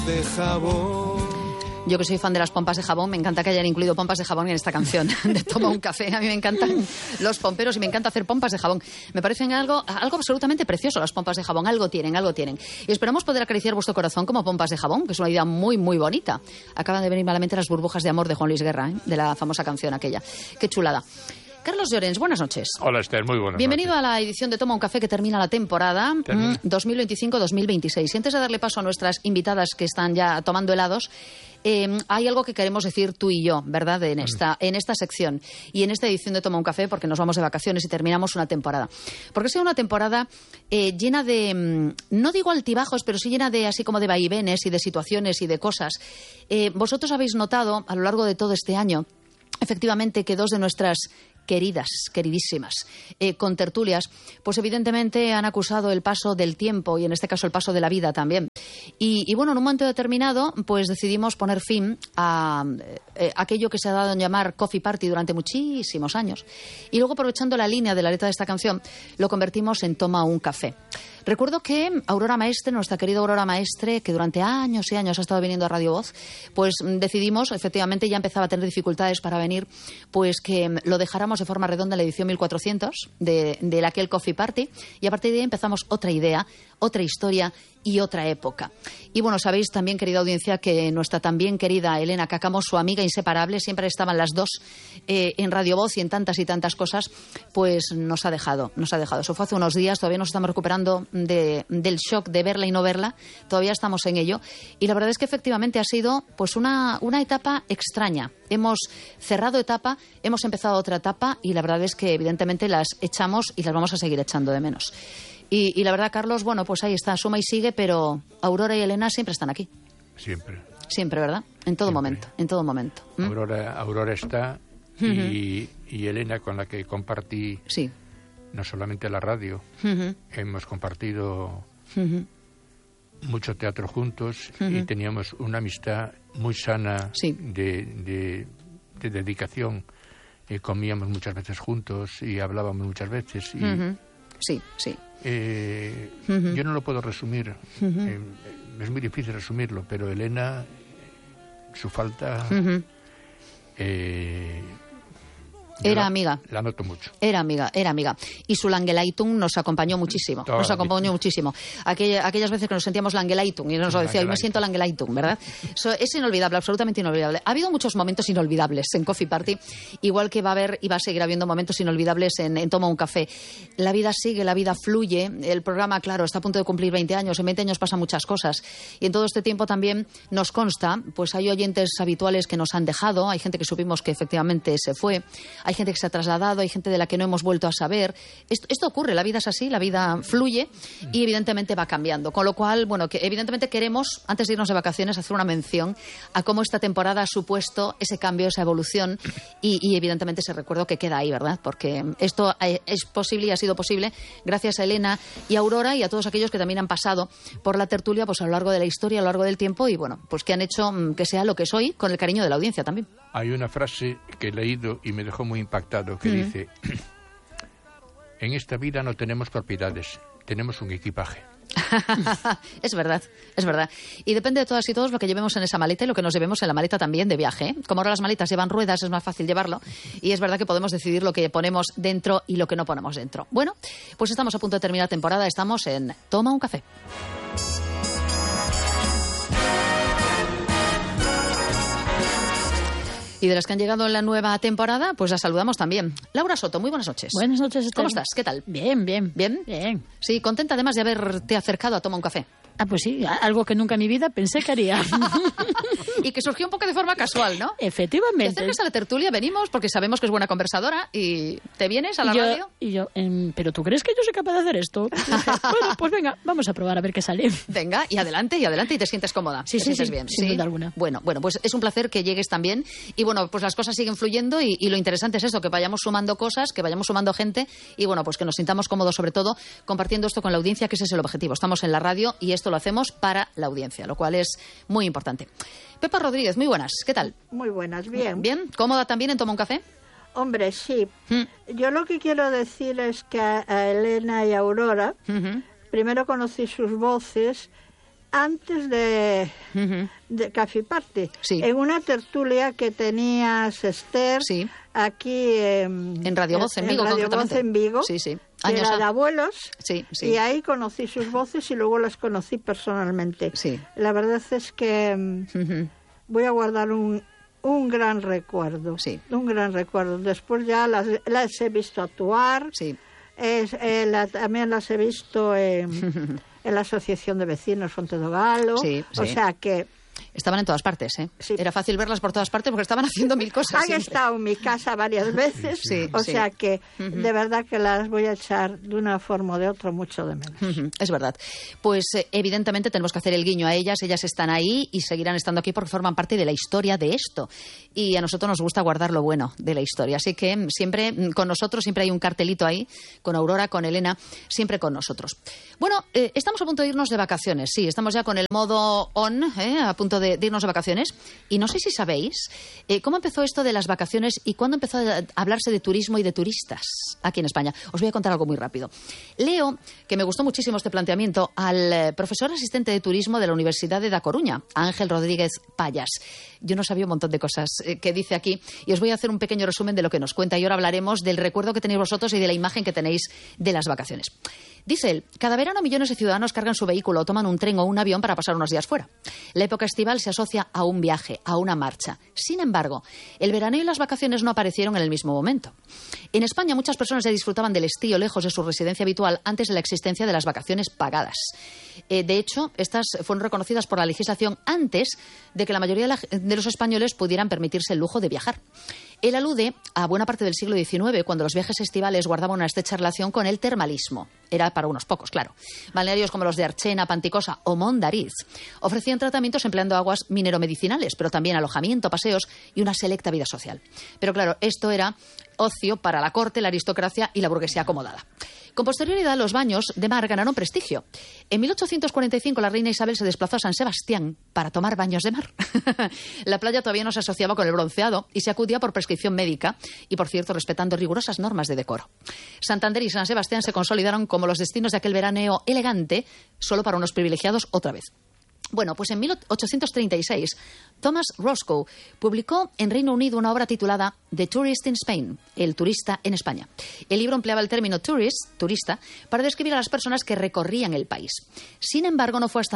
de jabón. Yo que soy fan de las pompas de jabón, me encanta que hayan incluido pompas de jabón en esta canción de Toma un café. A mí me encantan los pomperos y me encanta hacer pompas de jabón. Me parecen algo absolutamente precioso las pompas de jabón. Algo tienen. Y esperamos poder acariciar vuestro corazón como pompas de jabón, que es una idea muy, muy bonita. Acaban de venir a la mente las burbujas de amor de Juan Luis Guerra, de la famosa canción aquella. Qué chulada. Carlos Llorens, buenas noches. Hola, Esther, muy buenas Bienvenido noches. a la edición de Toma un Café que termina la temporada 2025-2026. Y antes de darle paso a nuestras invitadas que están ya tomando helados, hay algo que queremos decir tú y yo, ¿verdad?, en esta sección y en esta edición de Toma un Café, porque nos vamos de vacaciones y terminamos una temporada. Porque ha sido una temporada llena de, no digo altibajos, pero sí llena de así como de vaivenes y de situaciones y de cosas. Vosotros habéis notado a lo largo de todo este año, efectivamente, que dos de nuestras queridísimas contertulias, pues evidentemente han acusado el paso del tiempo y en este caso el paso de la vida también. Y bueno, en un momento determinado, pues decidimos poner fin a aquello que se ha dado en llamar Coffee Party durante muchísimos años. Y luego, aprovechando la línea de la letra de esta canción, lo convertimos en Toma un Café. Recuerdo que Aurora Maestre, nuestra querida Aurora Maestre, que durante años y años ha estado viniendo a Radio Voz, pues decidimos, efectivamente ya empezaba a tener dificultades para venir, pues que lo dejáramos de forma redonda en la edición 1400 de aquel Coffee Party, y a partir de ahí empezamos otra idea, otra historia y otra época. Y bueno, sabéis también, querida audiencia, que nuestra también querida Elena Cácamo, su amiga inseparable, siempre estaban las dos en Radio Voz y en tantas cosas, pues nos ha dejado. Eso fue hace unos días, todavía nos estamos recuperando del shock de verla y no verla, todavía estamos en ello, y la verdad es que efectivamente ha sido pues una etapa extraña. Hemos cerrado etapa, hemos empezado otra etapa, y la verdad es que evidentemente las echamos y las vamos a seguir echando de menos. Y la verdad, Carlos, bueno, pues ahí está, suma y sigue, pero Aurora y Elena siempre están aquí. Siempre, ¿verdad? En todo momento. Aurora está, y Elena, con la que compartí no solamente la radio, hemos compartido mucho teatro juntos, y teníamos una amistad muy sana de dedicación. Comíamos muchas veces juntos y hablábamos muchas veces. Sí. Yo no lo puedo resumir, es muy difícil resumirlo, pero Elena, su falta... Era amiga. La noto mucho. Era amiga. Y su Langelaitung nos acompañó muchísimo. Aquellas veces que nos sentíamos Langelaitung y nos lo decía, hoy me siento Langelaitung, ¿verdad? Es inolvidable, absolutamente inolvidable. Ha habido muchos momentos inolvidables en Coffee Party, igual que va a haber y va a seguir habiendo momentos inolvidables en Toma un Café. La vida sigue, la vida fluye. El programa, claro, está a punto de cumplir 20 años. En 20 años pasan muchas cosas. Y en todo este tiempo también nos consta, pues hay oyentes habituales que nos han dejado, hay gente que supimos que efectivamente se fue, hay gente que se ha trasladado, hay gente de la que no hemos vuelto a saber. Esto ocurre, la vida es así, la vida fluye y evidentemente va cambiando. Con lo cual, bueno, que evidentemente queremos, antes de irnos de vacaciones, hacer una mención a cómo esta temporada ha supuesto ese cambio, esa evolución y evidentemente ese recuerdo que queda ahí, ¿verdad? Porque esto es posible y ha sido posible gracias a Elena y a Aurora y a todos aquellos que también han pasado por la tertulia pues a lo largo de la historia, a lo largo del tiempo y bueno, pues que han hecho que sea lo que soy con el cariño de la audiencia también. Hay una frase que he leído y me dejó muy impactado que dice: en esta vida no tenemos propiedades, tenemos un equipaje. Es verdad. Y depende de todas y todos lo que llevemos en esa maleta y lo que nos llevemos en la maleta también de viaje, ¿eh? Como ahora las maletas llevan ruedas, es más fácil llevarlo. Y es verdad que podemos decidir lo que ponemos dentro y lo que no ponemos dentro. Bueno, pues estamos a punto de terminar temporada, estamos en Toma un Café. Y de las que han llegado en la nueva temporada, pues las saludamos también. Laura Soto, muy buenas noches. Buenas noches, Esther. ¿Cómo estás? ¿Qué tal? Bien. ¿Bien? Sí, contenta además de haberte acercado a Toma un Café. Ah, pues sí, algo que nunca en mi vida pensé que haría. Y que surgió un poco de forma casual, ¿no? Efectivamente. Te acercas a la tertulia, venimos porque sabemos que es buena conversadora y te vienes a la radio. Y yo, ¿pero tú crees que yo soy capaz de hacer esto? Y dije, bueno, pues venga, vamos a probar a ver qué sale. Venga, y adelante y te sientes cómoda. Sí, te sientes bien. Sin duda alguna. Bueno, pues es un placer que llegues también. Y bueno, pues las cosas siguen fluyendo y lo interesante es eso, que vayamos sumando cosas, que vayamos sumando gente y bueno, pues que nos sintamos cómodos sobre todo compartiendo esto con la audiencia, que ese es el objetivo. Estamos en la radio y esto lo hacemos para la audiencia, lo cual es muy importante. Pepa Rodríguez, muy buenas, ¿qué tal? Muy buenas, bien. ¿Bien? ¿Cómoda también en Toma un Café? Hombre, sí. Yo lo que quiero decir es que a Elena y a Aurora, primero conocí sus voces antes de Café Party, en una tertulia que tenías, Esther, aquí en Radio Voz en Vigo, que era de abuelos, y ahí conocí sus voces y luego las conocí personalmente. La verdad es que voy a guardar un gran recuerdo, un gran recuerdo. Después ya las he visto actuar, también las he visto en la Asociación de Vecinos Fontedogalo, o sea que... Estaban en todas partes, ¿eh? Era fácil verlas por todas partes porque estaban haciendo mil cosas. Han estado en mi casa varias veces, o sea que de verdad que las voy a echar de una forma o de otra mucho de menos. Es verdad. Pues evidentemente tenemos que hacer el guiño a ellas están ahí y seguirán estando aquí porque forman parte de la historia de esto. Y a nosotros nos gusta guardar lo bueno de la historia. Así que siempre con nosotros, siempre hay un cartelito ahí, con Aurora, con Elena, siempre con nosotros. Bueno, estamos a punto de irnos de vacaciones. Sí, estamos ya con el modo on, a punto de irnos de vacaciones, y no sé si sabéis cómo empezó esto de las vacaciones y cuándo empezó a hablarse de turismo y de turistas aquí en España. Os voy a contar algo muy rápido. Leo, que me gustó muchísimo este planteamiento, al profesor asistente de turismo de la Universidad de Da Coruña, Ángel Rodríguez Payas. Yo no sabía un montón de cosas que dice aquí y os voy a hacer un pequeño resumen de lo que nos cuenta y ahora hablaremos del recuerdo que tenéis vosotros y de la imagen que tenéis de las vacaciones. Dice él, cada verano millones de ciudadanos cargan su vehículo o toman un tren o un avión para pasar unos días fuera. La época estival se asocia a un viaje, a una marcha. Sin embargo, el veraneo y las vacaciones no aparecieron en el mismo momento. En España muchas personas ya disfrutaban del estío lejos de su residencia habitual antes de la existencia de las vacaciones pagadas. De hecho, estas fueron reconocidas por la legislación antes de que la mayoría de los españoles pudieran permitirse el lujo de viajar. Él alude a buena parte del siglo XIX, cuando los viajes estivales guardaban una estrecha relación con el termalismo. Era para unos pocos, claro. Balnearios como los de Archena, Panticosa o Mondariz ofrecían tratamientos empleando aguas mineromedicinales, pero también alojamiento, paseos y una selecta vida social. Pero claro, esto era ocio para la corte, la aristocracia y la burguesía acomodada. Con posterioridad, los baños de mar ganaron prestigio. En 1845, la reina Isabel se desplazó a San Sebastián para tomar baños de mar. La playa todavía no se asociaba con el bronceado y se acudía por prescripción médica y, por cierto, respetando rigurosas normas de decoro. Santander y San Sebastián se consolidaron como los destinos de aquel veraneo elegante, solo para unos privilegiados otra vez. Bueno, pues en 1836, Thomas Roscoe publicó en Reino Unido una obra titulada The Tourist in Spain, el turista en España. El libro empleaba el término tourist, turista, para describir a las personas que recorrían el país. Sin embargo, no fue hasta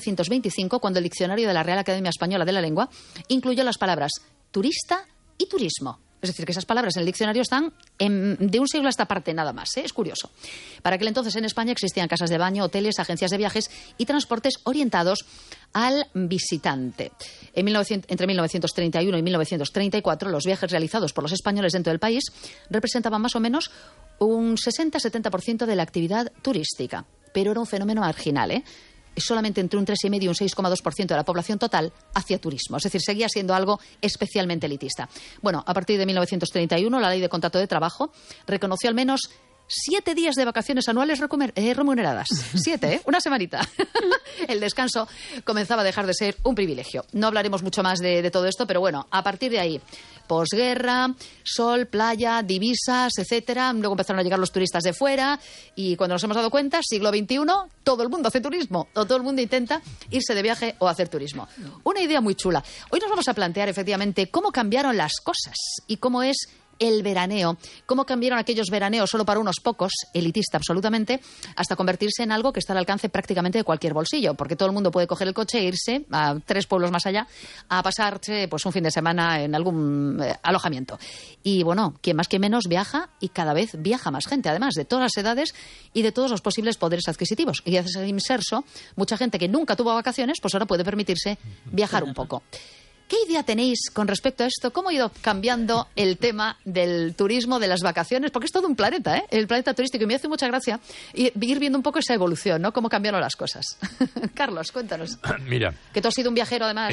1925 cuando el diccionario de la Real Academia Española de la Lengua incluyó las palabras turista y turismo. Es decir, que esas palabras en el diccionario están de un siglo a esta parte nada más, ¿eh? Es curioso. Para aquel entonces en España existían casas de baño, hoteles, agencias de viajes y transportes orientados al visitante. Entre 1931 y 1934, los viajes realizados por los españoles dentro del país representaban más o menos un 60-70% de la actividad turística. Pero era un fenómeno marginal, ¿eh? Solamente entre un 3,5 y un 6,2% de la población total hacía turismo. Es decir, seguía siendo algo especialmente elitista. Bueno, a partir de 1931, la Ley de Contrato de Trabajo reconoció al menos 7 días de vacaciones anuales remuneradas. 7, ¿eh? Una semanita. El descanso comenzaba a dejar de ser un privilegio. No hablaremos mucho más de todo esto, pero bueno, a partir de ahí, posguerra, sol, playa, divisas, etcétera. Luego empezaron a llegar los turistas de fuera y cuando nos hemos dado cuenta, siglo XXI, todo el mundo hace turismo o todo el mundo intenta irse de viaje o hacer turismo. Una idea muy chula. Hoy nos vamos a plantear efectivamente cómo cambiaron las cosas y cómo es el veraneo, cómo cambiaron aquellos veraneos solo para unos pocos, elitista absolutamente, hasta convertirse en algo que está al alcance prácticamente de cualquier bolsillo, porque todo el mundo puede coger el coche e irse a 3 pueblos más allá a pasarse pues un fin de semana en algún alojamiento. Y bueno, quien más que menos viaja y cada vez viaja más gente, además de todas las edades y de todos los posibles poderes adquisitivos. Y gracias al inserso, mucha gente que nunca tuvo vacaciones, pues ahora puede permitirse viajar un poco. ¿Qué idea tenéis con respecto a esto? ¿Cómo ha ido cambiando el tema del turismo, de las vacaciones? Porque es todo un planeta, ¿eh? El planeta turístico. Y me hace mucha gracia ir viendo un poco esa evolución, ¿no? Cómo cambiaron las cosas. Carlos, cuéntanos. Mira. Que tú has sido un viajero, además.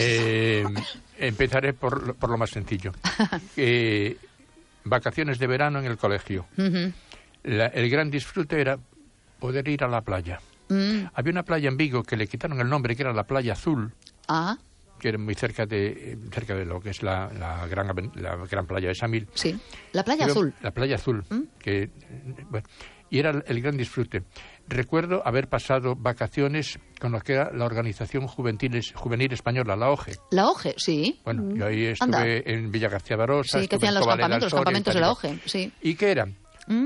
Empezaré por lo más sencillo. Vacaciones de verano en el colegio. Uh-huh. El gran disfrute era poder ir a la playa. Había una playa en Vigo que le quitaron el nombre, que era la Playa Azul. Ah. Que era muy cerca de lo que es la gran playa de Samil. Sí, la Playa Azul. La Playa Azul. Y era el gran disfrute. Recuerdo haber pasado vacaciones con lo que era la Organización Juvenil Española, la OGE. La OGE, sí. Bueno, yo ahí estuve en Villa García Barosa. Sí, que hacían los campamentos de la OGE, sí. ¿Y qué eran?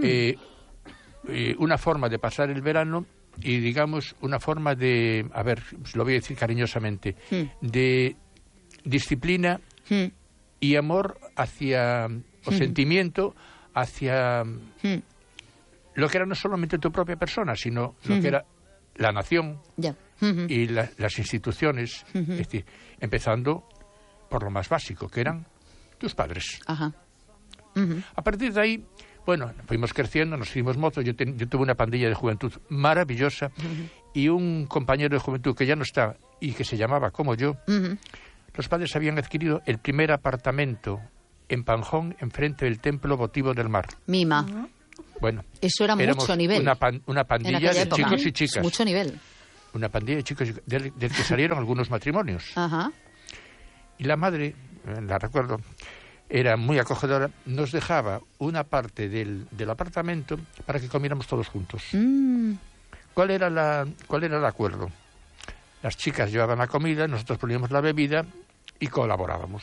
Una forma de pasar el verano y, digamos, una forma de, a ver, lo voy a decir cariñosamente, de disciplina y amor hacia, o sentimiento hacia lo que era no solamente tu propia persona, sino lo que era la nación y las instituciones, es decir, empezando por lo más básico, que eran tus padres. Ajá. A partir de ahí, bueno, fuimos creciendo, nos hicimos mozos, yo tuve una pandilla de juventud maravillosa y un compañero de juventud que ya no está y que se llamaba como yo, los padres habían adquirido el primer apartamento en Panjón, enfrente del Templo Votivo del Mar. Mima. Bueno, eso era mucho nivel. Una pandilla de chicos y chicas. Mucho nivel. Una pandilla de chicos y chicas, del que salieron algunos matrimonios. Ajá. Y la madre, la recuerdo, era muy acogedora, nos dejaba una parte del apartamento para que comiéramos todos juntos. ¿Cuál era el acuerdo? Las chicas llevaban la comida, nosotros poníamos la bebida y colaborábamos.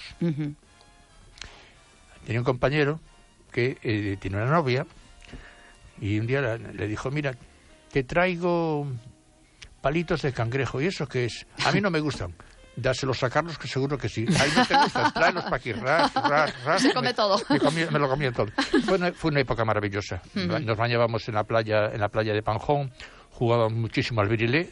Tenía un compañero que tiene una novia y un día le dijo, mira, te traigo palitos de cangrejo. ¿Y eso qué es? A mí no me gustan. Dáselos a Carlos, que seguro que sí. Ahí no te gustan, tráelos para aquí. Ras. Se come todo. Me lo comía todo. Fue una época maravillosa. Nos bañábamos en la playa de Panjón, jugábamos muchísimo al virilé,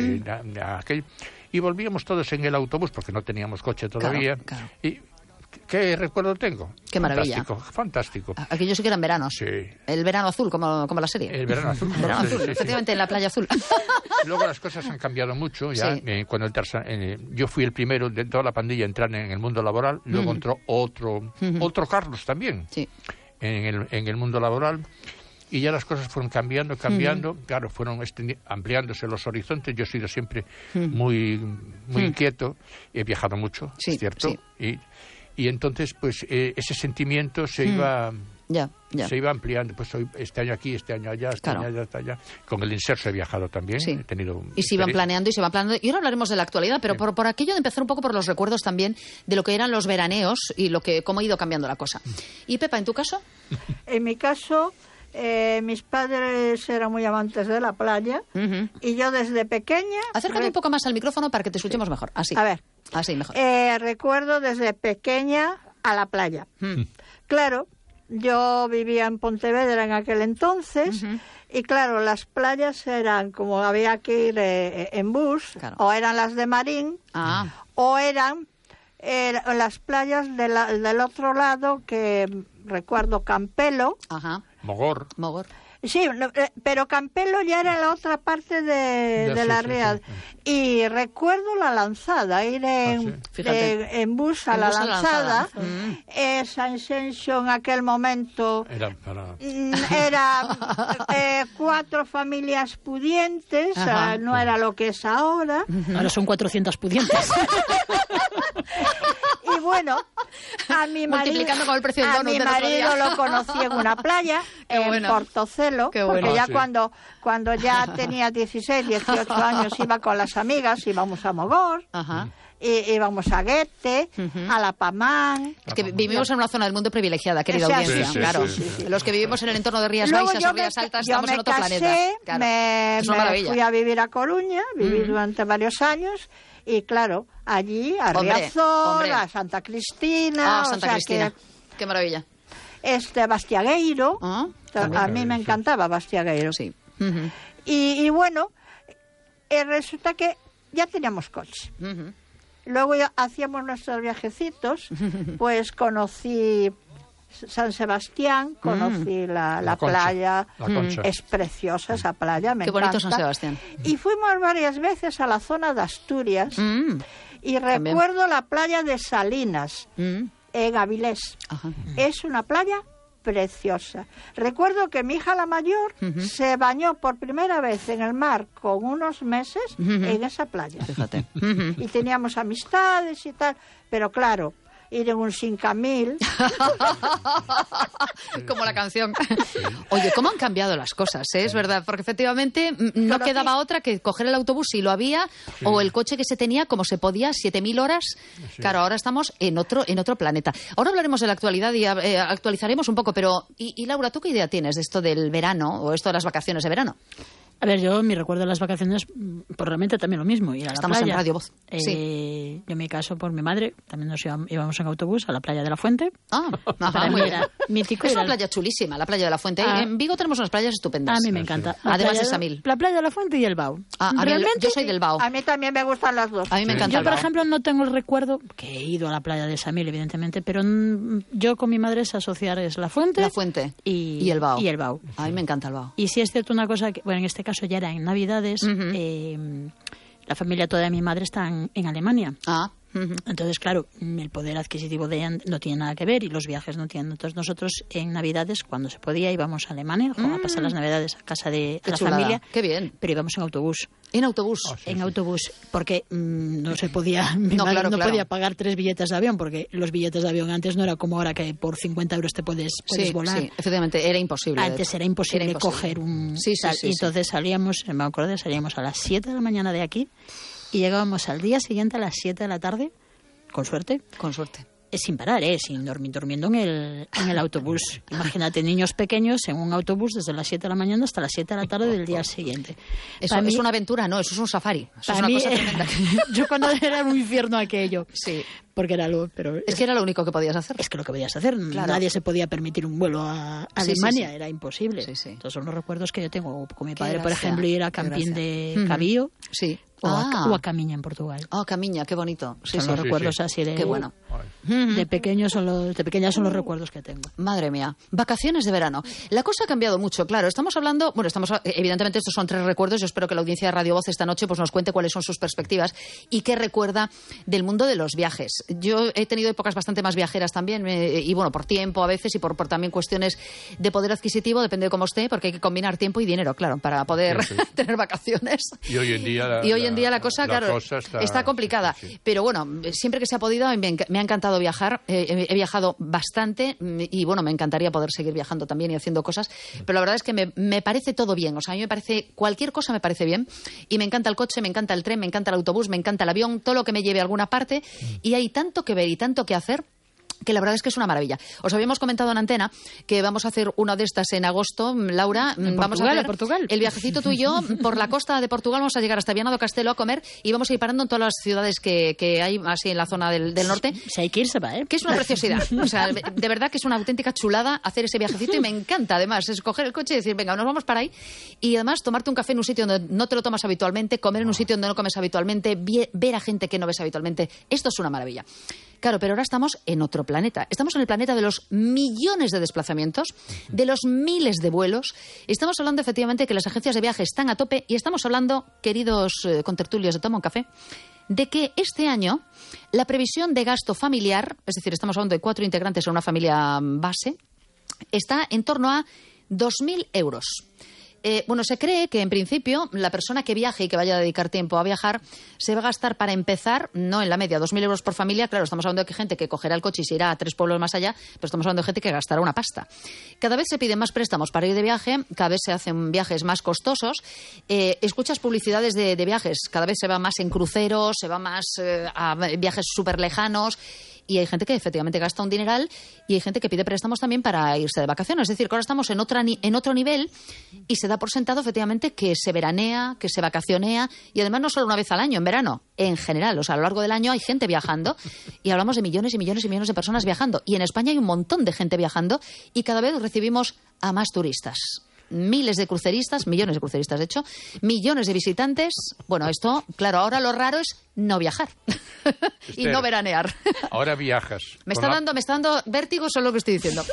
y volvíamos todos en el autobús, porque no teníamos coche todavía. Claro. Y ¿qué recuerdo tengo? Qué maravilla. Fantástico. Aquellos sí que eran veranos. Sí. El verano azul, como la serie. El verano azul. Efectivamente, en la playa azul. Luego las cosas han cambiado mucho. Ya cuando yo fui el primero de toda la pandilla a entrar en el mundo laboral. Luego entró otro Carlos también en el mundo laboral. Y ya las cosas fueron cambiando. Claro, fueron ampliándose los horizontes. Yo he sido siempre muy inquieto. He viajado mucho, es cierto. Sí. Y entonces, pues, ese sentimiento se iba ampliando. Pues este año aquí, este año allá, año allá. Con el Inserso he viajado también. Sí. He tenido y se iban planeando. Y ahora hablaremos de la actualidad, pero por aquello de empezar un poco por los recuerdos también de lo que eran los veraneos y cómo ha ido cambiando la cosa. ¿Y Pepa, en tu caso? En mi caso, mis padres eran muy amantes de la playa y yo desde pequeña... Acércate un poco más al micrófono para que te escuchemos mejor. Así. A ver. Así mejor. Recuerdo desde pequeña a la playa. Claro, yo vivía en Pontevedra en aquel entonces y claro, las playas eran como había que ir en bus, o eran las de Marín o eran las playas del otro lado, que recuerdo Campelo. Mogor. Sí, pero Campelo ya era la otra parte de la Real. Y recuerdo la Lanzada, ir en bus a la Lanzada. Esa Ascenso en aquel momento era 4 familias pudientes, no era lo que es ahora. Ahora son 400 pudientes. Y bueno, a mi marido lo conocí en una playa, en Portocelo, porque ya cuando ya tenía 16, 18 años iba con las amigas, íbamos a Mogor, íbamos a Guete, a La Pamán. Es que vivimos en una zona del mundo privilegiada, querida audiencia. Claro. Los que vivimos en el entorno de Rías Baixas o Rías Altas estamos en otro planeta. Claro. Me fui a vivir a Coruña, viví durante varios años. Y claro, allí a Riazor, a Santa Cristina. Santa Cristina. Qué maravilla. Bastiagueiro. A mí me encantaba Bastiagueiro. Sí. Y bueno, resulta que ya teníamos coche. Luego ya hacíamos nuestros viajecitos. Pues conocí San Sebastián, conocí la playa, es preciosa esa playa, me encanta. Qué bonito San Sebastián. Y fuimos varias veces a la zona de Asturias y recuerdo la playa de Salinas, en Avilés. Es una playa preciosa. Recuerdo que mi hija la mayor se bañó por primera vez en el mar con unos meses en esa playa. Fíjate. Y teníamos amistades y tal, pero claro, ir en un 5000. Como la canción. Oye, ¿cómo han cambiado las cosas? Es verdad, porque efectivamente no quedaba otra que coger el autobús si lo había, o el coche que se tenía como se podía, 7.000 horas. Claro, ahora estamos en otro planeta. Ahora hablaremos de la actualidad y actualizaremos un poco, pero y Laura, ¿tú qué idea tienes de esto del verano o esto de las vacaciones de verano? A ver, yo mi recuerdo de las vacaciones, pues realmente también lo mismo, ir a la Estamos playa. En Radio Voz. Yo en mi caso, por mi madre, también nos íbamos en autobús a la playa de la Fuente. Para mí era mítico. Es una playa chulísima, la playa de la Fuente. En Vigo tenemos unas playas estupendas. A mí me encanta. Además es a 1000. La playa de la Fuente y el Bao. Yo soy del Bao. A mí también me gustan las dos. A mí me encanta. Yo, por ejemplo, no tengo el recuerdo, que he ido a la playa de Samil, evidentemente, pero yo con mi madre es asociar es la Fuente y el Bao. Y el Bao. A mí me encanta el Bao. Y si es cierto una cosa, que, bueno, en este caso ya era en Navidad, la familia toda de mi madre está en Alemania. Entonces, claro, el poder adquisitivo de ella no tiene nada que ver y los viajes no tienen. Entonces, nosotros en Navidades, cuando se podía, íbamos a Alemania a pasar las Navidades a casa de la familia. Qué bien. Pero íbamos en autobús. ¿En autobús? Autobús, porque no se podía, mi madre no podía pagar 3 billetes de avión, porque los billetes de avión antes no era como ahora que por 50 euros te puedes volar. Sí, efectivamente, era imposible. Antes era imposible coger un tal. Y entonces salíamos a las 7 de la mañana de aquí y llegábamos al día siguiente a las 7 de la tarde, con suerte. Sin parar, durmiendo en el autobús. Imagínate, niños pequeños en un autobús desde las 7 de la mañana hasta las 7 de la tarde del día siguiente. Eso es una aventura, no, eso es un safari. Eso es una cosa tremenda. Yo cuando era un infierno aquello. Sí. Porque era pero es que era lo único que podías hacer. Es que lo que podías hacer. Claro. Nadie se podía permitir un vuelo a Alemania, era imposible. Entonces son los recuerdos que yo tengo con mi padre, por ejemplo, ir a Campín de Cabío. Sí. O a Camiña en Portugal. Camiña, qué bonito. Son los recuerdos así de... Qué bueno. De pequeña son los recuerdos que tengo. Madre mía. Vacaciones de verano. La cosa ha cambiado mucho, claro. Estamos hablando... evidentemente estos son 3 recuerdos. Yo espero que la audiencia de Radio Voz esta noche pues nos cuente cuáles son sus perspectivas y qué recuerda del mundo de los viajes. Yo he tenido épocas bastante más viajeras también y bueno, por tiempo a veces y por también cuestiones de poder adquisitivo, depende de cómo esté, porque hay que combinar tiempo y dinero, claro, para poder tener vacaciones. Y hoy en día la cosa, claro, está complicada. Pero bueno, siempre que se ha podido, me ha encantado viajar. He viajado bastante y bueno, me encantaría poder seguir viajando también y haciendo cosas. Pero la verdad es que me parece todo bien. O sea, a mí me parece, cualquier cosa me parece bien. Y me encanta el coche, me encanta el tren, me encanta el autobús, me encanta el avión, todo lo que me lleve a alguna parte. Y hay tanto que ver y tanto que hacer, que la verdad es que es una maravilla. Os habíamos comentado en antena que vamos a hacer una de estas en agosto, Laura. Vamos a hacer Portugal. El viajecito tú y yo por la costa de Portugal. Vamos a llegar hasta Viana do Castelo a comer y vamos a ir parando en todas las ciudades que hay así en la zona del norte. Si hay que irse, ¿eh? Que es una preciosidad. O sea, de verdad que es una auténtica chulada hacer ese viajecito y me encanta además es coger el coche y decir, venga, nos vamos para ahí y además tomarte un café en un sitio donde no te lo tomas habitualmente, comer en un sitio donde no comes habitualmente, ver a gente que no ves habitualmente. Esto es una maravilla. Claro, pero ahora estamos en otro planeta. Estamos en el planeta de los millones de desplazamientos, de los miles de vuelos. Estamos hablando efectivamente que las agencias de viaje están a tope y estamos hablando, queridos contertulios de Toma un Café, de que este año la previsión de gasto familiar, es decir, estamos hablando de 4 integrantes en una familia base, está en torno a 2.000 euros. Se cree que en principio la persona que viaje y que vaya a dedicar tiempo a viajar se va a gastar para empezar, no en la media, 2.000 euros por familia. Claro, estamos hablando de que gente que cogerá el coche y se irá a 3 pueblos más allá, pero estamos hablando de gente que gastará una pasta. Cada vez se piden más préstamos para ir de viaje, cada vez se hacen viajes más costosos. Escuchas publicidades de viajes, cada vez se va más en cruceros, se va más a viajes súper lejanos. Y hay gente que efectivamente gasta un dineral y hay gente que pide préstamos también para irse de vacaciones. Es decir, que ahora estamos en otro nivel y se da por sentado efectivamente que se veranea, que se vacacionea y además no solo una vez al año, en verano, en general. O sea, a lo largo del año hay gente viajando y hablamos de millones y millones y millones de personas viajando. Y en España hay un montón de gente viajando y cada vez recibimos a más turistas. Miles de cruceristas, millones de cruceristas de hecho, millones de visitantes. Bueno, esto, claro, ahora lo raro es no viajar y no veranear. Ahora viajas. Me está dando vértigo solo lo que estoy diciendo.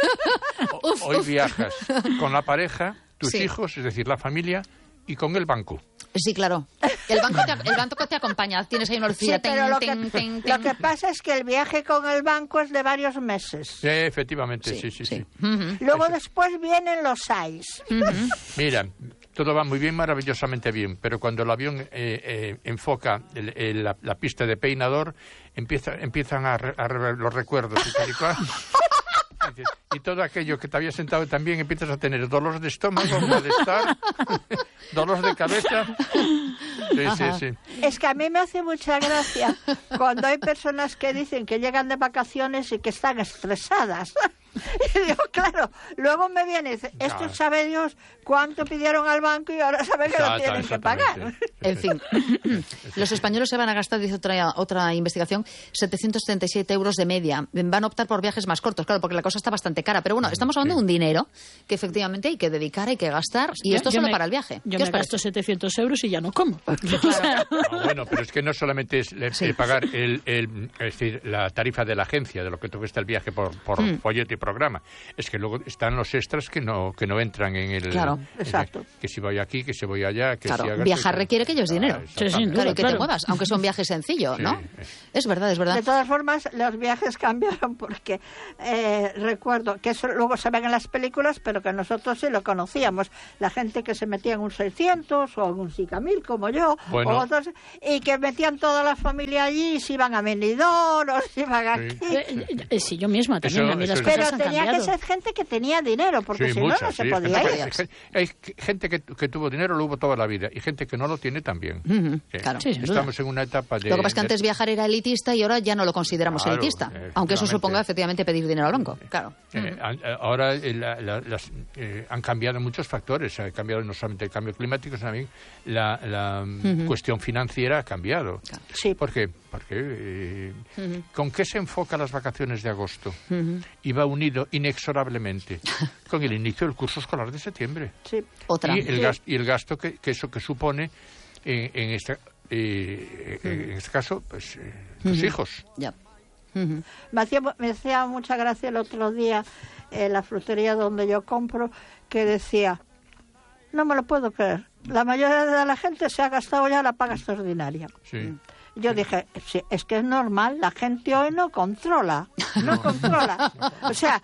Hoy viajas con la pareja, tus hijos, es decir, la familia, y con el banco. Sí, claro. El banco te acompaña. Tienes ahí una lucilla. Sí, pero lo que pasa es que el viaje con el banco es de varios meses. Efectivamente, sí. Luego después vienen los SAIS. Mira, todo va muy bien, maravillosamente bien, pero cuando el avión enfoca la pista de peinador, empiezan a los recuerdos y tal y cual. Y todo aquello que te había sentado también empiezas a tener dolores de estómago, malestar, dolores de cabeza. Sí. Es que a mí me hace mucha gracia cuando hay personas que dicen que llegan de vacaciones y que están estresadas. Y digo, claro, luego me viene y dice, esto sabe Dios cuánto pidieron al banco y ahora sabe que lo tienen que pagar. En fin, los españoles se van a gastar, dice otra investigación, 737 euros de media. Van a optar por viajes más cortos, claro, porque la cosa está bastante cara. Pero bueno, estamos hablando de un dinero que efectivamente hay que dedicar, hay que gastar, y esto solo para el viaje. Yo me gasto 700 euros y ya no como. Bueno, pero es que no solamente es pagar es decir, la tarifa de la agencia, de lo que te cuesta el viaje por folleto y programa. Es que luego están los extras que no entran en el... Claro, exacto. Que si voy aquí, que si voy allá, que claro, si hagas... Viajar requiere que lleves dinero. Claro, y que te muevas, aunque es un viaje sencillo, ¿no? Es verdad, es verdad. De todas formas, los viajes cambiaron porque recuerdo que eso luego se ven en las películas, pero que nosotros sí lo conocíamos. La gente que se metía en un 600 o en un Sicamil, como yo, o otros, y que metían toda la familia allí y se iban a Benidorm o se iban aquí. Sí, yo misma también. A mí las cosas pero tenía que ser gente que tenía dinero, porque si no se podía ir. Hay gente que tuvo dinero, lo hubo toda la vida, y gente que no lo tiene también. Claro. Estamos en una etapa de... Lo que pasa es que antes viajar era elitista y ahora ya no lo consideramos elitista, aunque eso suponga efectivamente pedir dinero al banco. Claro. Ahora han cambiado muchos factores, ha cambiado no solamente el cambio climático, sino también la cuestión financiera ha cambiado. Sí. ¿Por qué? Porque ¿con qué se enfocan las vacaciones de agosto? Y va unido inexorablemente con el inicio del curso escolar de septiembre. Sí. Y el gasto que eso que supone en este caso, pues tus hijos. Ya. Me hacía mucha gracia el otro día la frutería donde yo compro, que decía, no me lo puedo creer, la mayoría de la gente se ha gastado ya la paga extraordinaria. Sí. Yo dije, sí, es que es normal, la gente hoy no controla. O sea,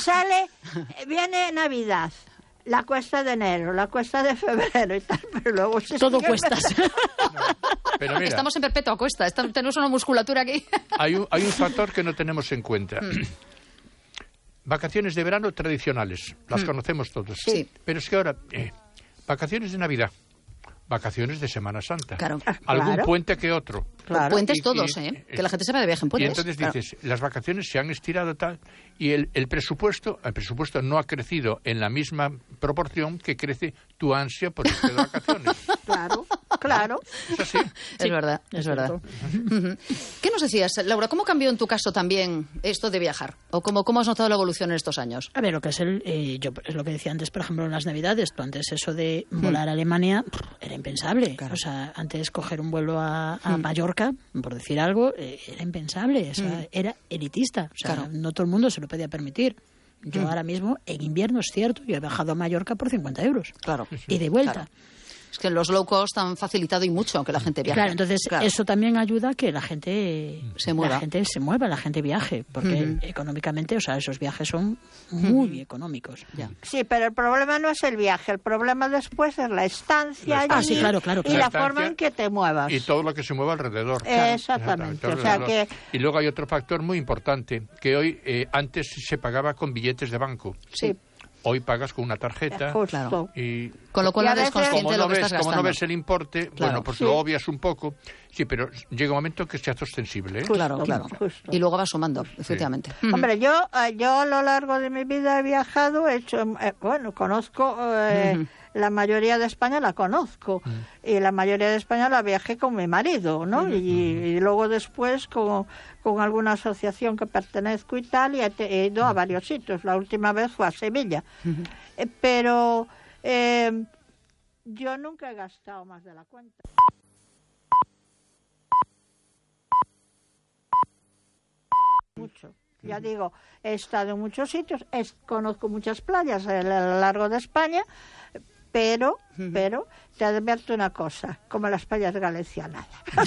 viene Navidad, la cuesta de enero, la cuesta de febrero y tal, pero luego... Todo cuestas. Pero mira, estamos en perpetua cuesta, tenemos una musculatura aquí. Hay un factor que no tenemos en cuenta. Vacaciones de verano tradicionales, las conocemos todos. Sí. Pero es que ahora, vacaciones de Navidad, vacaciones de Semana Santa. Claro. Algún puente que otro. Claro. Puentes todos, que la gente se va de viaje en puentes. Y entonces dices, las vacaciones se han estirado tal, y el presupuesto no ha crecido en la misma proporción que crece tu ansia por irte de vacaciones. Claro. Es así. Es verdad. ¿Qué nos decías, Laura? ¿Cómo cambió en tu caso también esto de viajar? ¿O cómo has notado la evolución en estos años? A ver, lo que es es lo que decía antes, por ejemplo, en las Navidades. Tú antes eso de volar a Alemania era impensable. Claro. O sea, antes coger un vuelo a Mallorca, por decir algo, era impensable. O sea, era elitista. O sea, no todo el mundo se lo podía permitir. Yo ahora mismo, en invierno, es cierto, yo he viajado a Mallorca por 50 euros. Claro. Y de vuelta. Claro. Es que los low cost han facilitado y mucho que la gente viaje. Claro, entonces eso también ayuda a que la gente se mueva, la gente viaje, porque económicamente, o sea, esos viajes son muy económicos. Ya. Sí, pero el problema no es el viaje, el problema después es la estancia allí sí, claro. y la forma en que te muevas. Y todo lo que se mueva alrededor. Exactamente. O sea que... Y luego hay otro factor muy importante, que hoy antes se pagaba con billetes de banco. Sí. Hoy pagas con una tarjeta. Justo. Y con lo cual no eres consciente de lo que estás gastando. Como no ves el importe, bueno, pues lo obvias un poco. Sí, pero llega un momento que se hace ostensible. Claro. Justo. Y luego vas sumando, efectivamente. Hombre, yo a lo largo de mi vida he viajado, he hecho, conozco... La mayoría de España la conozco y la mayoría de España la viajé con mi marido, ¿no? Y luego después con alguna asociación que pertenezco y tal, y he ido a varios sitios. La última vez fue a Sevilla. Pero yo nunca he gastado más de la cuenta. Mucho. Ya digo, he estado en muchos sitios, conozco muchas playas a lo largo de España, pero te advierto una cosa, como las payas galicianas.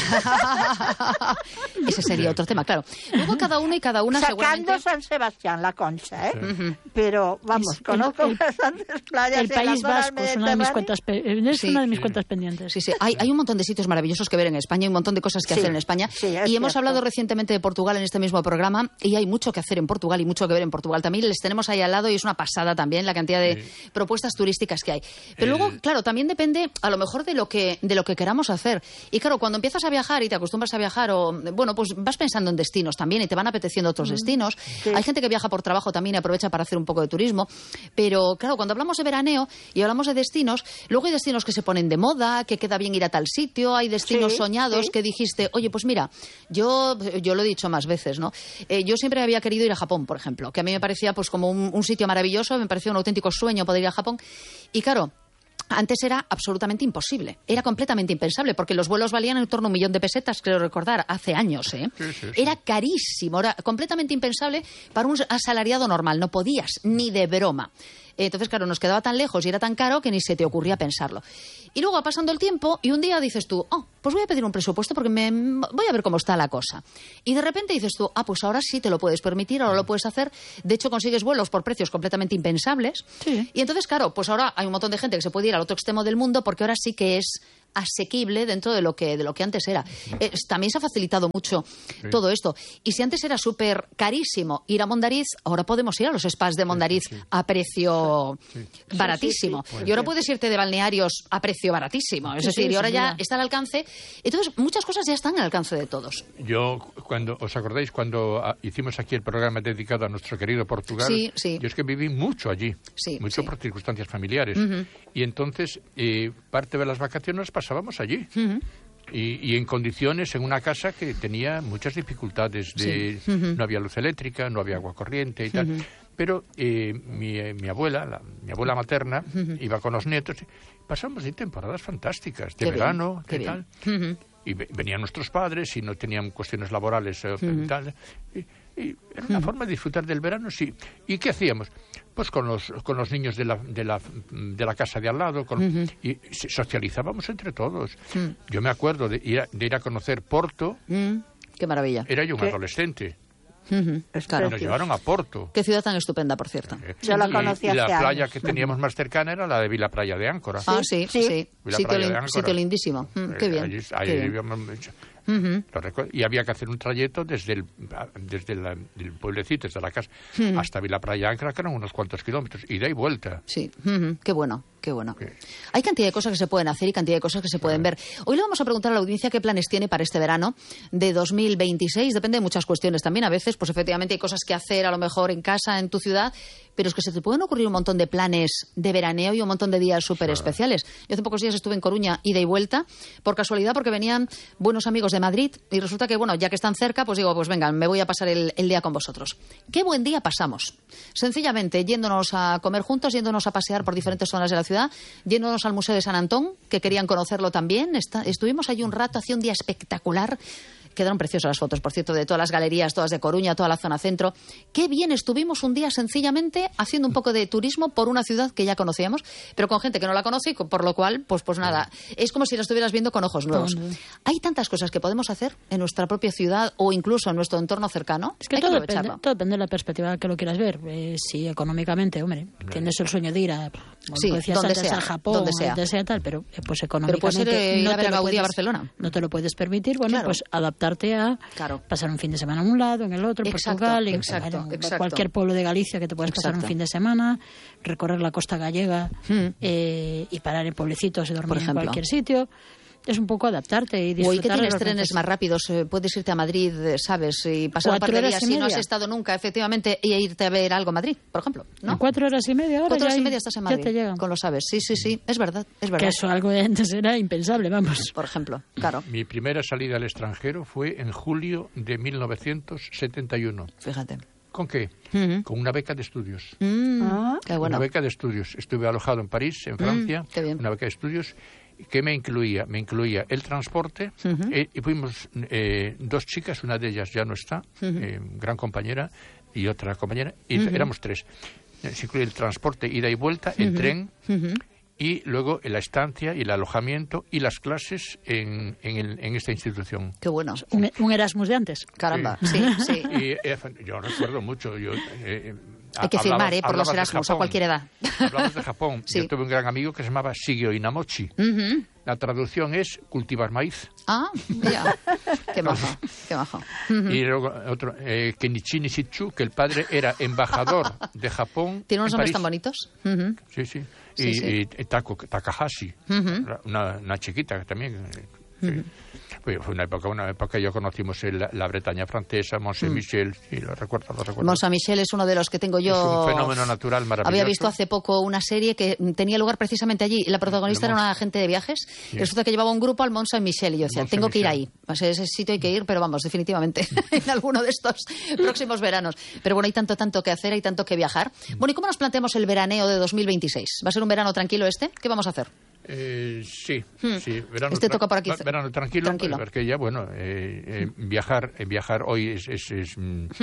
Ese sería otro tema, claro. Luego cada uno y cada una sacando seguramente... San Sebastián, la Concha, ¿eh? Sí. Pero, vamos, conozco bastantes playas. El País Vasco es una de mis cuentas, cuentas pendientes. Sí. Hay un montón de sitios maravillosos que ver en España, hay un montón de cosas que hacer en España. Sí, y hemos hablado recientemente de Portugal en este mismo programa, y hay mucho que hacer en Portugal y mucho que ver en Portugal. También les tenemos ahí al lado y es una pasada también la cantidad de propuestas turísticas que hay. Pero luego, claro, también depende a lo mejor de lo que queramos hacer. Y claro, cuando empiezas a viajar y te acostumbras a viajar, o bueno, pues vas pensando en destinos también y te van apeteciendo otros destinos. Sí. Hay gente que viaja por trabajo también y aprovecha para hacer un poco de turismo. Pero claro, cuando hablamos de veraneo y hablamos de destinos, luego hay destinos que se ponen de moda, que queda bien ir a tal sitio, hay destinos soñados que dijiste, oye, pues mira, yo lo he dicho más veces, ¿no? Yo siempre había querido ir a Japón, por ejemplo, que a mí me parecía pues como un sitio maravilloso, me parecía un auténtico sueño poder ir a Japón. Y claro, antes era absolutamente imposible, era completamente impensable, porque los vuelos valían en torno a 1 millón de pesetas, creo recordar, hace años, ¿eh? Sí. Era carísimo, era completamente impensable para un asalariado normal, no podías, ni de broma. Entonces, claro, nos quedaba tan lejos y era tan caro que ni se te ocurría pensarlo. Y luego va pasando el tiempo y un día dices tú, pues voy a pedir un presupuesto porque voy a ver cómo está la cosa. Y de repente dices tú, pues ahora sí te lo puedes permitir, ahora lo puedes hacer. De hecho, consigues vuelos por precios completamente impensables. Sí. Y entonces, claro, pues ahora hay un montón de gente que se puede ir al otro extremo del mundo porque ahora sí que es asequible dentro de lo que antes era. También se ha facilitado mucho todo esto. Y si antes era súper carísimo ir a Mondariz, ahora podemos ir a los spas de Mondariz a precio baratísimo. Y ahora puedes irte de balnearios a precio baratísimo. Es decir, y ahora ya está al alcance. Entonces, muchas cosas ya están al alcance de todos. Yo, ¿os acordáis cuando hicimos aquí el programa dedicado a nuestro querido Portugal? Sí. Yo es que viví mucho allí. Mucho por circunstancias familiares. Y entonces, parte de las vacaciones pasábamos allí. Y en condiciones, en una casa que tenía muchas dificultades. No había luz eléctrica, no había agua corriente y tal. Pero mi abuela, mi abuela materna, iba con los nietos. Pasamos de temporadas fantásticas, de verano, ¿qué tal? Y venían nuestros padres y no tenían cuestiones laborales y tal. Y era una forma de disfrutar del verano, sí. ¿Y qué hacíamos? Pues con los niños de la casa de al lado, y socializábamos entre todos. Yo me acuerdo de ir a conocer Porto. ¡Qué maravilla! Era yo un adolescente. Claro. Nos llevaron a Porto. Qué ciudad tan estupenda, por cierto. Yo la conocí hace años. Y la playa que teníamos más cercana era la de Vila Praia de Áncora. Sí. Sitio lindísimo. Qué bien. Ahí vivíamos mucho. Y había que hacer un trayecto desde el pueblecito, desde la casa, hasta Vila Praia de Áncora, que eran unos cuantos kilómetros, ida y vuelta. Sí, qué bueno. Hay cantidad de cosas que se pueden hacer y cantidad de cosas que se pueden ver. Hoy le vamos a preguntar a la audiencia qué planes tiene para este verano de 2026. Depende de muchas cuestiones también. A veces, pues efectivamente hay cosas que hacer a lo mejor en casa, en tu ciudad, pero es que se te pueden ocurrir un montón de planes de veraneo y un montón de días súper especiales. Yo hace pocos días estuve en Coruña, ida y vuelta, por casualidad, porque venían buenos amigos de Madrid y resulta que, bueno, ya que están cerca, pues digo, pues venga, me voy a pasar el día con vosotros. Qué buen día pasamos. Sencillamente, yéndonos a comer juntos, yéndonos a pasear por diferentes zonas de la ciudad, yéndonos al Museo de San Antón, que querían conocerlo también. Estuvimos allí un rato, hacía un día espectacular. Quedaron preciosas las fotos, por cierto, de todas las galerías, todas de Coruña, toda la zona centro. Qué bien estuvimos un día sencillamente haciendo un poco de turismo por una ciudad que ya conocíamos, pero con gente que no la conoce, y por lo cual, pues nada, es como si la estuvieras viendo con ojos nuevos. Hay tantas cosas que podemos hacer en nuestra propia ciudad o incluso en nuestro entorno cercano. Es que todo depende de la perspectiva que lo quieras ver. Si económicamente, tienes el sueño de ir a, como decías antes, a Japón, donde sea tal, pero pues económicamente pero puedes ir a ver a Gaudí a Barcelona. No te lo puedes permitir, pues adaptarte a pasar un fin de semana en un lado, en el otro, en Portugal, en cualquier pueblo de Galicia que te puedas pasar un fin de semana, recorrer la costa gallega y parar en pueblecitos y dormir en cualquier sitio. Es un poco adaptarte y disfrutar. Hoy que tienes trenes más rápidos, puedes irte a Madrid, ¿sabes? Y pasar un par de días si no has estado nunca, efectivamente, y irte a ver algo a Madrid, por ejemplo, ¿no? 4 horas y media ahora. 4 horas y media estás en Madrid, te llegan. Con lo sabes. Sí, es verdad. Que eso algo de antes era impensable, vamos. Por ejemplo, claro. Mi primera salida al extranjero fue en julio de 1971. Fíjate. ¿Con qué? Con una beca de estudios. Qué bueno. Una beca de estudios. Estuve alojado en París, en Francia. Qué bien. Una beca de estudios. ¿Qué me incluía? Me incluía el transporte y fuimos 2 chicas, una de ellas ya no está, gran compañera, y otra compañera, y éramos 3. Se incluye el transporte, ida y vuelta, el tren, y luego la estancia y el alojamiento y las clases en esta institución. Qué bueno. Un Erasmus de antes. Caramba, sí. Y, yo recuerdo mucho. Hay que firmar por los Erasmus a cualquier edad. Hablamos de Japón. Sí. Yo tuve un gran amigo que se llamaba Shigeo Inamochi. La traducción es cultivar maíz. Ah, mira. Qué majo, qué majo. Y luego otro, Kenichi Nishitsu, que el padre era embajador de Japón. ¿Tiene unos nombres tan bonitos? Sí. Y Takahashi, una chiquita también. Sí. Fue una época yo conocimos la Bretaña francesa, Mont Saint-Michel, y lo recuerdo. Mont Saint-Michel es uno de los que tengo yo. Es un fenómeno natural maravilloso. Había visto hace poco una serie que tenía lugar precisamente allí. La protagonista era una agente de viajes. Sí. Resulta que llevaba un grupo al Mont Saint-Michel y yo decía, tengo que ir ahí. O sea, ese sitio hay que ir, pero vamos, definitivamente, en alguno de estos próximos veranos. Pero bueno, hay tanto que hacer, hay tanto que viajar. Bueno, ¿y cómo nos planteamos el veraneo de 2026? ¿Va a ser un verano tranquilo este? ¿Qué vamos a hacer? Sí. Verano, toca por aquí. Verano tranquilo. Porque ya, bueno, viajar hoy es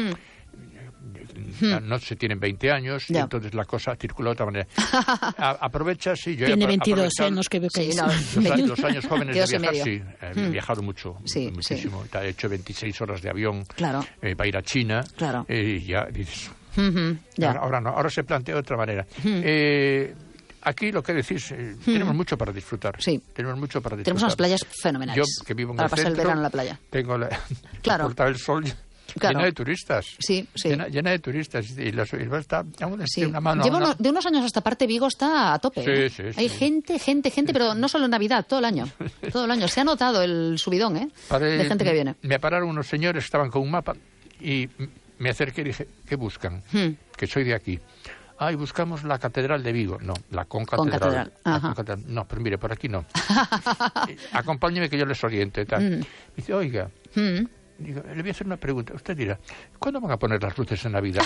no se tienen 20 años, y entonces la cosa circula de otra manera. Aprovecha, sí. Yo tiene 22 años que veo que los años jóvenes de viajar, sí. He viajado muchísimo. Sí. He hecho 26 horas de avión para ir a China. Claro. Y ya dices... Ahora no, ahora se plantea de otra manera. Aquí lo que decís, tenemos mucho para disfrutar. Sí. Tenemos unas playas fenomenales. Yo, que vivo en para el pasar centro, el verano en la playa. Tengo la Puerta del Sol llena de turistas. Sí. Llena de turistas. Y está una mano. De unos años a esta parte Vigo está a tope. Sí. Hay gente, pero no solo en Navidad, todo el año. Todo el año. Se ha notado el subidón, de gente que viene. Me pararon unos señores que estaban con un mapa y me acerqué y dije, ¿qué buscan? Que soy de aquí. Y buscamos la Catedral de Vigo. No, la Concatedral. No, pero mire, por aquí no. Acompáñeme que yo les oriente. Me dice, oiga, digo, le voy a hacer una pregunta. Usted dirá, ¿cuándo van a poner las luces en Navidad?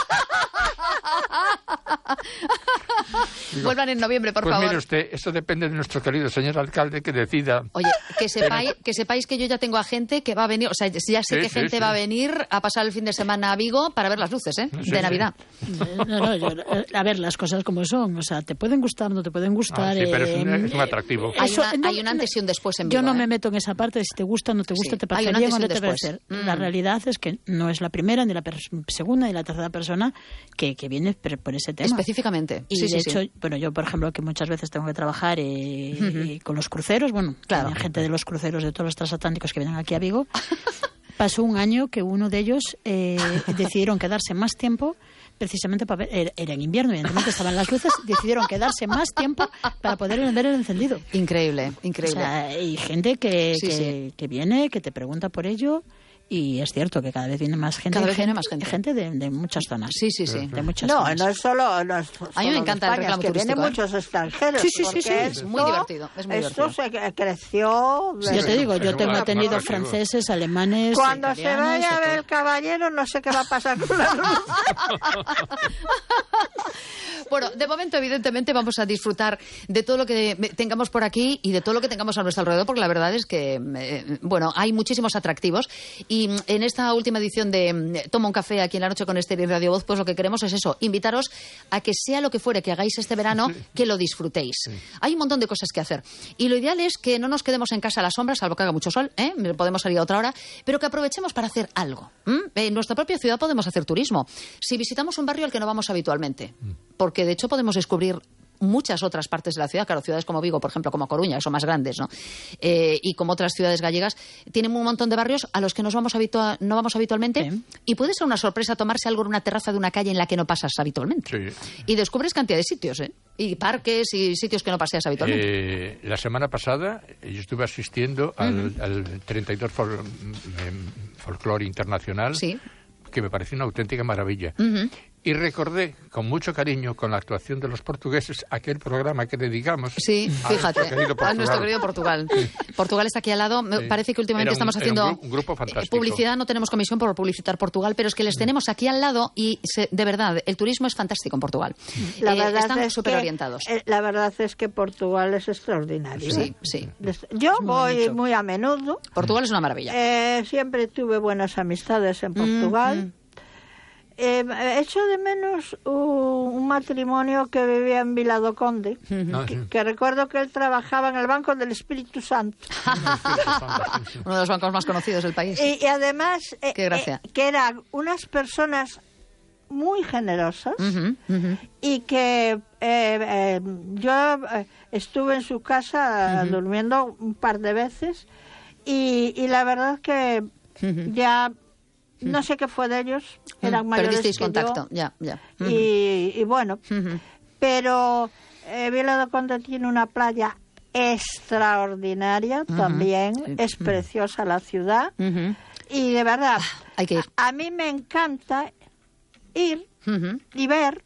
Vuelvan en noviembre, por favor. Pues mire usted, eso depende de nuestro querido señor alcalde que decida. Oye, que sepáis que yo ya tengo a gente que va a venir, o sea, ya sé que gente va a venir a pasar el fin de semana a Vigo para ver las luces, de Navidad. A ver, las cosas como son, o sea, te pueden gustar, no te pueden gustar. Pero es un atractivo. Hay un antes y un después en Vigo. Yo no me meto en esa parte de si te gusta, no te gusta, te parece bien o no te parece. La realidad es que no es la primera, ni la segunda, ni la tercera persona que viene por ese tema. Específicamente. Y de hecho, bueno, yo por ejemplo que muchas veces tengo que trabajar con los cruceros, hay gente de los cruceros de todos los transatlánticos que vienen aquí a Vigo. Pasó un año que uno de ellos decidieron quedarse más tiempo precisamente para ver, era en invierno, evidentemente estaban las luces, decidieron quedarse más tiempo para poder ver el encendido. Increíble. O sea, hay gente que viene, que te pregunta por ello. Y es cierto que cada vez viene más gente. Gente de muchas zonas. Sí. De muchas zonas. No es solo. A mí me encanta el reclamo turístico. Vienen muchos extranjeros. Sí. Es muy divertido. Esto se creció. Yo te digo, yo tengo tenido franceses, alemanes. Cuando se vaya a ver el caballero, no sé qué va a pasar con la luz. Bueno, de momento, evidentemente, vamos a disfrutar de todo lo que tengamos por aquí y de todo lo que tengamos a nuestro alrededor, porque la verdad es que, hay muchísimos atractivos. Y en esta última edición de Toma un café aquí en la noche con Esther y Radio Voz, pues lo que queremos es eso, invitaros a que sea lo que fuere que hagáis este verano, que lo disfrutéis. Hay un montón de cosas que hacer. Y lo ideal es que no nos quedemos en casa a la sombra, salvo que haga mucho sol, podemos salir a otra hora, pero que aprovechemos para hacer algo. En nuestra propia ciudad podemos hacer turismo. Si visitamos un barrio al que no vamos habitualmente, porque de hecho podemos descubrir muchas otras partes de la ciudad, claro, ciudades como Vigo, por ejemplo, como Coruña, que son más grandes, ¿no? Y como otras ciudades gallegas, tienen un montón de barrios a los que no vamos habitualmente, y puede ser una sorpresa tomarse algo en una terraza de una calle en la que no pasas habitualmente. Sí. Y descubres cantidad de sitios, y parques y sitios que no paseas habitualmente. La semana pasada yo estuve asistiendo al 32 Folklore Internacional, que me pareció una auténtica maravilla. Y recordé con mucho cariño, con la actuación de los portugueses, aquel programa que dedicamos a nuestro querido Portugal. Portugal está aquí al lado. Me parece que últimamente estamos haciendo un grupo fantástico. Publicidad. No tenemos comisión por publicitar Portugal, pero es que les tenemos aquí al lado y de verdad, el turismo es fantástico en Portugal. Están súper orientados. La verdad es que Portugal es extraordinario. Sí. Yo voy muy a menudo. Portugal es una maravilla. Siempre tuve buenas amistades en Portugal. echo de menos un matrimonio que vivía en Viladoconde, que recuerdo que él trabajaba en el Banco del Espíritu Santo. Uno de los bancos más conocidos del país. Y además, Qué gracia. Que eran unas personas muy generosas y que yo estuve en su casa durmiendo un par de veces y la verdad que ya... No sé qué fue de ellos, eran mayores Perdisteis que contacto, yo. ya. Y bueno, pero Viladoconde tiene una playa extraordinaria también, es preciosa la ciudad y de verdad, hay que ir. A mí me encanta ir y ver.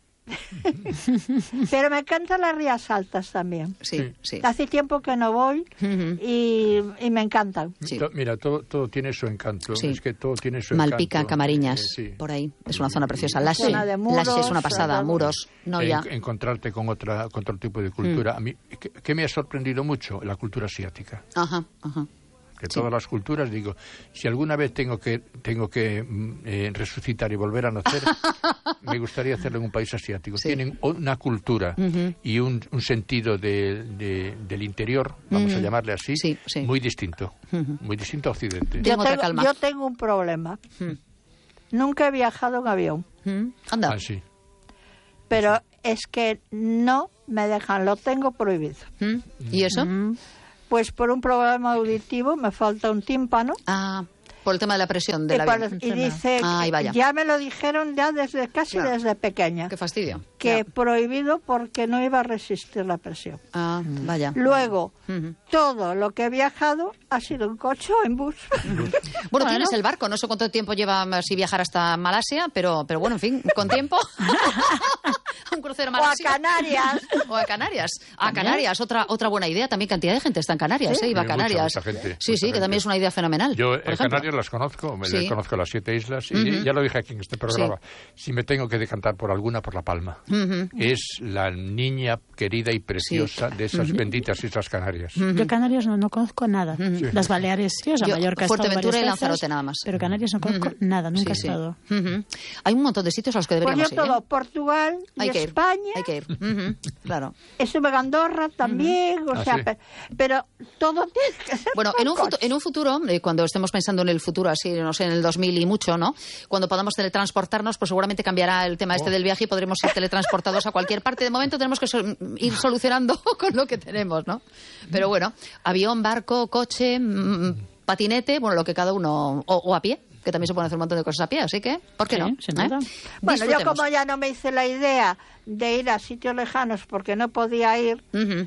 Pero me encantan las Rías Altas también. Sí. Hace tiempo que no voy y me encantan. Sí. Mira, todo tiene su encanto. Sí. Es que todo tiene su Malpica, encanto. Por ahí. Es una zona preciosa. Laxe es una pasada. Muros, encontrarte con otro tipo de cultura. A mí, ¿qué me ha sorprendido mucho? La cultura asiática. Ajá. Que todas las culturas, digo, si alguna vez tengo que resucitar y volver a nacer, me gustaría hacerlo en un país asiático. Tienen una cultura y un sentido del interior, vamos a llamarle así, muy distinto. Muy distinto a Occidente. Yo tengo un problema. Nunca he viajado en avión. Anda. Ah, sí. Pero es que no me dejan, lo tengo prohibido. ¿Y eso? Pues por un problema auditivo me falta un tímpano. Por el tema de la presión del avión. Y dice, ya me lo dijeron ya desde pequeña. Qué fastidio. Que prohibido porque no iba a resistir la presión. Vaya. Luego, todo lo que he viajado ha sido en coche o en bus. Bueno, tienes el barco, no sé cuánto tiempo lleva si viajar hasta Malasia, pero bueno, en fin, con tiempo. Un crucero a Malasia. O a Canarias. A Canarias, otra buena idea. También cantidad de gente está en Canarias, iba a Canarias. Mucha gente, sí, que también es una idea fenomenal. Yo en Canarias las conozco, conozco las 7 islas y ya lo dije aquí en este programa. Si me tengo que decantar por alguna, por La Palma. Es la niña querida y preciosa de esas benditas Islas Canarias. Yo Canarias no conozco nada. Las Baleares, Mallorca, Fuerteventura y Lanzarote nada más. Pero Canarias no conozco nada, nunca he estado. Hay un montón de sitios a los que deberíamos ir. Portugal y España. Hay que ir. Claro. Estuve en Andorra también, pero todo tiene que ser. Bueno, en un futuro, cuando estemos pensando en el futuro, así, no sé, en el 2000 y mucho, ¿no? Cuando podamos teletransportarnos, pues seguramente cambiará el tema del viaje y podremos ir teletransportados a cualquier parte. De momento tenemos que ir solucionando con lo que tenemos, ¿no? Pero bueno, avión, barco, coche, patinete, bueno, lo que cada uno, o a pie, que también se pueden hacer un montón de cosas a pie, así que, ¿por qué no? Bueno, yo como ya no me hice la idea de ir a sitios lejanos porque no podía ir,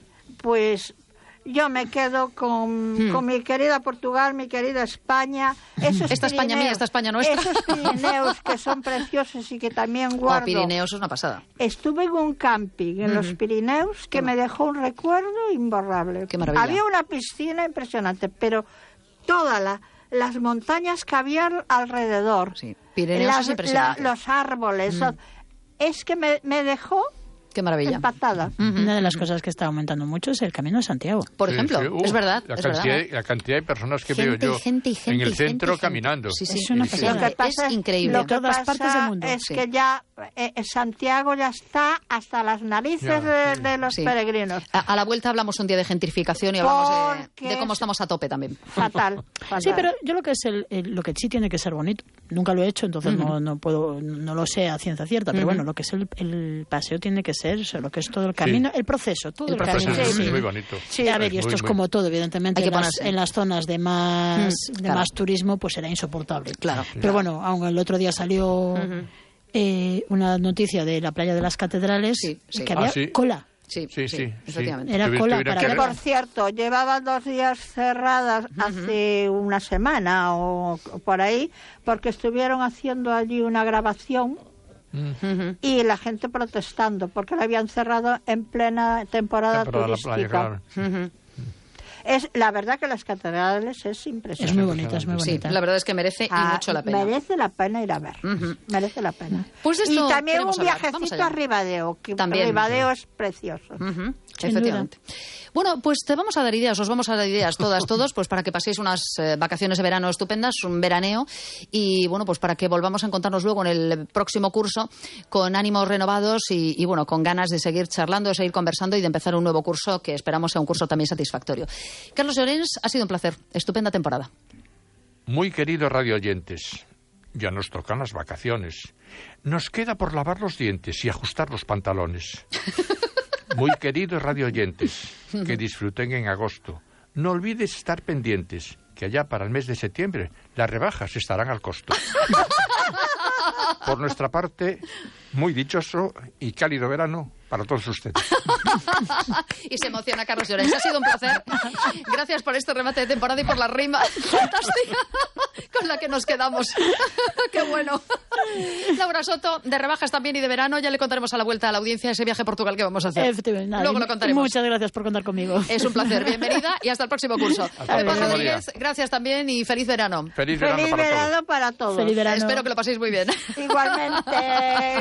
pues yo me quedo con mi querida Portugal, mi querida España. Esta España mía, esta España nuestra. Esos Pirineos que son preciosos y que también guardo. Pirineos es una pasada. Estuve en un camping en los Pirineos que me dejó un recuerdo imborrable. Qué maravilla. Había una piscina impresionante, pero todas las montañas que había alrededor. Sí, Pirineos es impresionante. Los árboles. Es que me dejó... Qué maravilla. Empatada. Una de las cosas que está aumentando mucho es el Camino de Santiago. Por ejemplo, es verdad. La cantidad de personas que veo yo en el centro caminando. Sí, es una pasada. Es increíble. Lo que pasa es que ya Santiago ya está hasta las narices de los peregrinos. A la vuelta hablamos un día de gentrificación y hablamos de cómo estamos a tope también. Fatal. Sí, pero yo lo que es lo que sí tiene que ser bonito. Nunca lo he hecho, entonces no lo sé a ciencia cierta, pero bueno, lo que es el paseo tiene que ser lo que es todo el camino, el proceso, todo el camino. Es muy bonito. Sí, a ver, y esto es como todo, evidentemente en las zonas de más turismo pues será insoportable. Claro. Pero bueno, aún el otro día salió una noticia de la playa de las Catedrales que había cola. Sí, efectivamente. Era cola para ver. Por cierto, llevaban 2 días cerradas hace una semana o por ahí, porque estuvieron haciendo allí una grabación y la gente protestando porque la habían cerrado en plena temporada turística. La playa, claro. la verdad que las catedrales es impresionante. Es muy bonita, es muy bonita. Sí, la verdad es que merece y mucho la pena. Merece la pena ir a ver. Merece la pena. Pues y también un viajecito a Ribadeo, que Ribadeo es precioso. Efectivamente. Bueno, pues te vamos a dar ideas, os vamos a dar ideas todos, pues para que paséis unas vacaciones de verano estupendas, un veraneo, y bueno, pues para que volvamos a encontrarnos luego en el próximo curso con ánimos renovados y bueno, con ganas de seguir charlando, de seguir conversando y de empezar un nuevo curso que esperamos sea un curso también satisfactorio. Carlos Llorens, ha sido un placer. Estupenda temporada. Muy queridos radioyentes, ya nos tocan las vacaciones. Nos queda por lavar los dientes y ajustar los pantalones. Muy queridos radioyentes, que disfruten en agosto. No olvides estar pendientes, que allá para el mes de septiembre las rebajas estarán al costo. Por nuestra parte, muy dichoso y cálido verano para todos ustedes. Y se emociona Carlos Llorens. Ha sido un placer. Gracias por este remate de temporada y por la rima fantástica con la que nos quedamos. ¡Qué bueno! Laura Soto, de rebajas también y de verano. Ya le contaremos a la vuelta a la audiencia ese viaje a Portugal que vamos a hacer. Luego lo contaremos. Muchas gracias por contar conmigo. Es un placer. Bienvenida y hasta el próximo curso. Pepa Rodríguez, gracias también y feliz verano. Feliz verano para todos. Feliz verano. Espero que lo paséis muy bien. Igualmente.